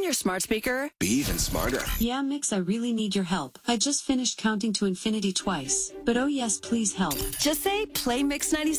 in your smart speaker. Be even smarter. Yeah, Mix, I really need your help. I just finished counting to infinity twice. But oh yes, please help. Just say play Mix 96.